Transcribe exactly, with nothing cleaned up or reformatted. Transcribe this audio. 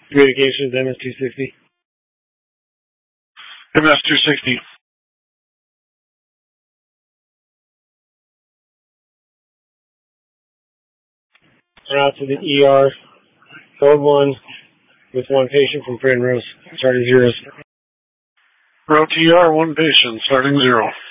Communications, M S two sixty. M S two sixty. Route to the E R. Code one with one patient from Primrose, starting zeros. Route to E R, one patient, starting zero.